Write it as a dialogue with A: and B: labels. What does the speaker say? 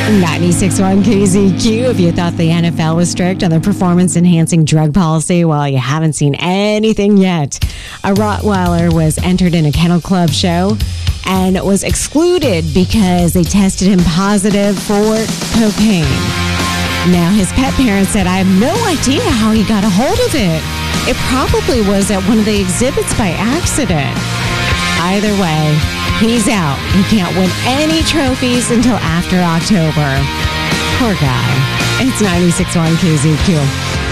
A: 96.1 KZQ. If you thought the NFL was strict on their performance-enhancing drug policy, well, you haven't seen anything yet. A Rottweiler was entered in a Kennel Club show and was excluded because they tested him positive for cocaine. Now, his pet parents said, I have no idea how he got a hold of it. It probably was at one of the exhibits by accident. Either way, he's out. He can't win any trophies until after October. Poor guy. It's 96.1 KZQ.